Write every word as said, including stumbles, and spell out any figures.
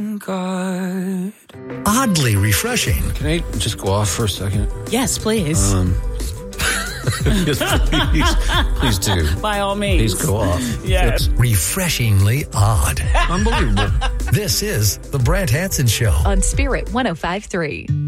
God. Oddly refreshing. Can I just go off for a second? Yes, please. Um, yes, please, please do. By all means. Please go off. Yes. It's Refreshingly odd. unbelievable. This is The Brant Hanson Show. On Spirit one oh five point three.